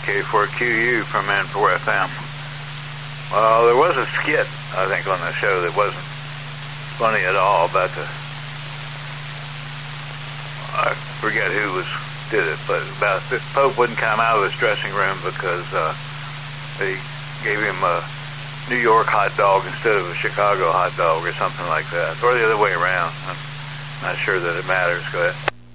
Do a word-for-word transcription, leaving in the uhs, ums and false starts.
K four Q U from N four F M. Well, there was a skit, I think, on the show that wasn't funny at all about the, I forget who was did it, but about this Pope wouldn't come out of his dressing room because uh, they gave him a New York hot dog instead of a Chicago hot dog or something like that, or the other way around. I'm not sure that it matters. Go ahead.